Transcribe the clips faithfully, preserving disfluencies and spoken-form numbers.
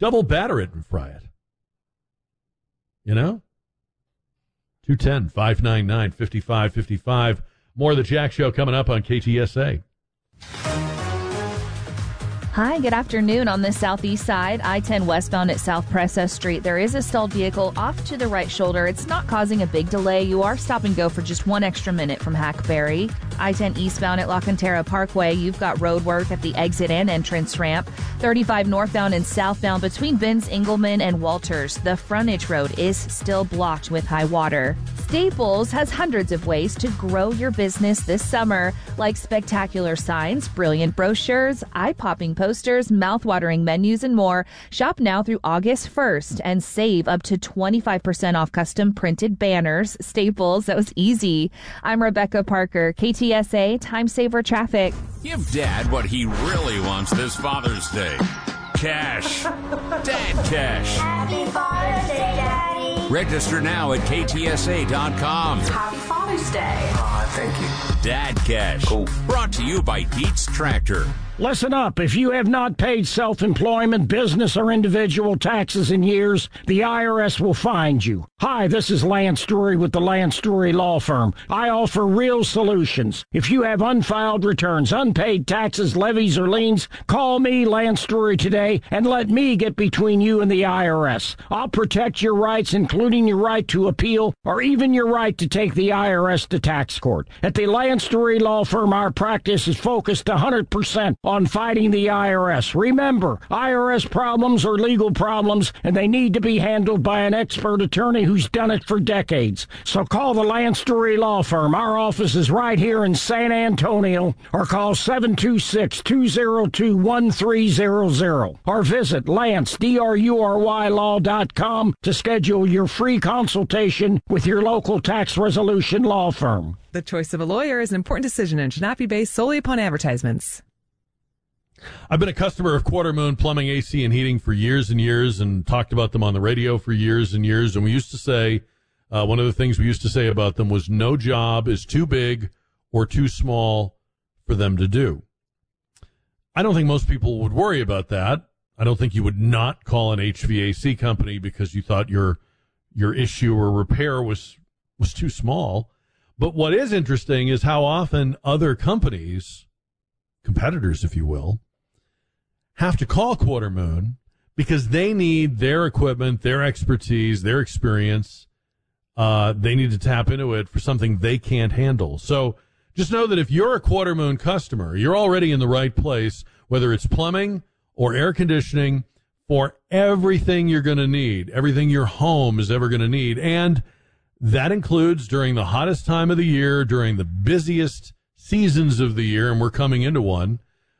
Double batter it and fry it. You know? two one zero, five nine nine, five five five five. More of the Jack Show coming up on K T S A. Hi, good afternoon. On the southeast side, I ten westbound at South Presa Street, there is a stalled vehicle off to the right shoulder. It's not causing a big delay. You are stop and go for just one extra minute from Hackberry. I ten eastbound at La Cantera Parkway, you've got road work at the exit and entrance ramp. thirty-five northbound and southbound between Benz, Engelman, and Walters. The frontage road is still blocked with high water. Staples has hundreds of ways to grow your business this summer, like spectacular signs, brilliant brochures, eye-popping posters, mouth-watering menus, and more. Shop now through August first and save up to twenty-five percent off custom printed banners. Staples, that was easy. I'm Rebecca Parker, K T S A Time Saver Traffic. Give Dad what he really wants this Father's Day. Cash. Dad cash. Happy Father's Day, Daddy. Register now at K T S A dot com. Happy Father's Day. Aw, thank you. Dad cash. Cool. Brought to you by Dietz Tractor. Listen up. If you have not paid self-employment, business, or individual taxes in years, the I R S will find you. Hi, this is Lance Drury with the Lance Drury Law Firm. I offer real solutions. If you have unfiled returns, unpaid taxes, levies, or liens, call me, Lance Drury, today and let me get between you and the I R S. I'll protect your rights, including your right to appeal or even your right to take the I R S to tax court. At the Lance Drury Law Firm, our practice is focused one hundred percent on fighting the I R S. Remember, I R S problems are legal problems, and they need to be handled by an expert attorney who's done it for decades. So call the Lance Drury Law Firm. Our office is right here in San Antonio, or call seven two six, two zero two, one three zero zero, or visit Lance, D R U R Y law dot com to schedule your free consultation with your local tax resolution law firm. The choice of a lawyer is an important decision and should not be based solely upon advertisements. I've been a customer of Quarter Moon Plumbing, A C, and Heating for years and years and talked about them on the radio for years and years. And we used to say, uh, one of the things we used to say about them was no job is too big or too small for them to do. I don't think most people would worry about that. I don't think you would not call an H V A C company because you thought your your issue or repair was was too small. But what is interesting is how often other companies, competitors, if you will, have to call Quarter Moon because they need their equipment, their expertise, their experience. Uh, they need to tap into it for something they can't handle. So just know that if you're a Quarter Moon customer, you're already in the right place, whether it's plumbing or air conditioning, for everything you're going to need, everything your home is ever going to need. And that includes during the hottest time of the year, during the busiest seasons of the year, and we're coming into one,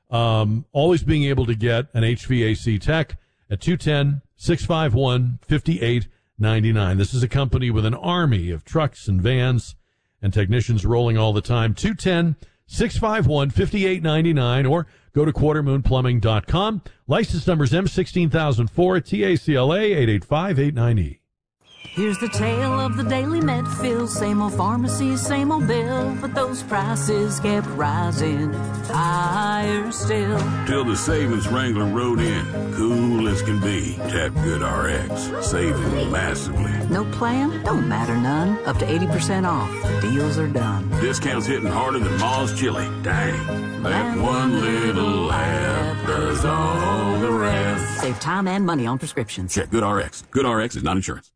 um, always being able to get an H V A C tech at two one zero, six five one, five eight nine nine. This is a company with an army of trucks and vans and technicians rolling all the time. two one zero, six five one, five eight nine nine, or go to quarter moon plumbing dot com. License numbers M one six zero zero four, T A C L A eight eight five eight nine E. Here's the tale of the daily Medfield. Same old pharmacy, same old bill, but those prices kept rising higher still. Till the savings Wrangler rode in, cool as can be. Tap Good R X, saving massively. No plan? Don't matter none. Up to eighty percent off. Deals are done. Discounts hitting harder than Ma's chili. Dang, that one little app does all the rest. Save time and money on prescriptions. Check Good R X. Good R X is not insurance.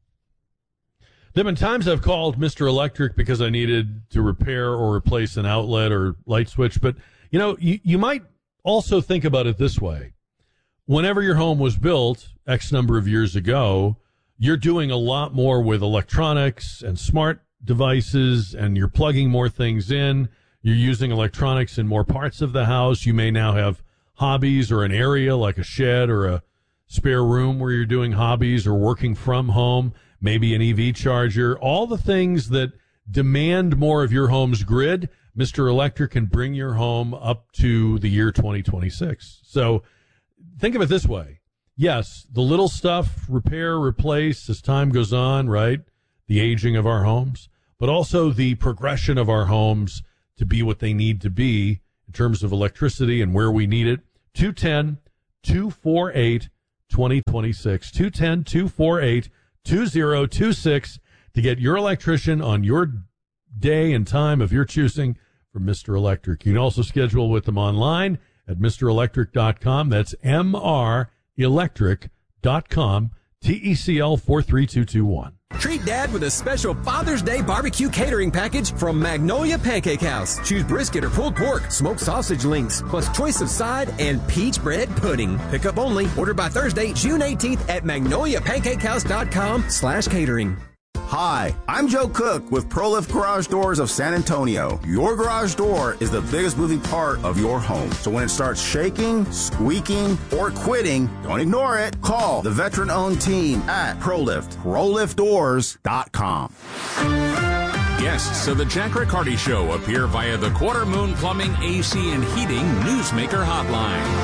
There have been times I've called Mister Electric because I needed to repair or replace an outlet or light switch. But, you know, you, you might also think about it this way. Whenever your home was built X number of years ago, you're doing a lot more with electronics and smart devices, and you're plugging more things in. You're using electronics in more parts of the house. You may now have hobbies or an area like a shed or a spare room where you're doing hobbies or working from home. Maybe an E V charger, all the things that demand more of your home's grid. Mister Electric can bring your home up to the year twenty twenty-six. So think of it this way. Yes, the little stuff, repair, replace as time goes on, right? The aging of our homes, but also the progression of our homes to be what they need to be in terms of electricity and where we need it. two one zero, two four eight, twenty twenty-six. two one zero, two four eight, two zero two six to get your electrician on your day and time of your choosing from Mister Electric. You can also schedule with them online at Mister Electric dot com. That's M R electric dot com. T E C L four three two two one. Treat Dad with a special Father's Day barbecue catering package from Magnolia Pancake House. Choose brisket or pulled pork, smoked sausage links, plus choice of side and peach bread pudding. Pick up only. Order by Thursday, June eighteenth at magnolia pancake house dot com slash catering. Hi, I'm Joe Cook with ProLift Garage Doors of San Antonio. Your garage door is the biggest moving part of your home. So when it starts shaking, squeaking, or quitting, don't ignore it. Call the veteran-owned team at ProLift, pro lift doors dot com. Guests of the Jack Riccardi Show appear via the Quarter Moon Plumbing, A C, and Heating Newsmaker Hotline.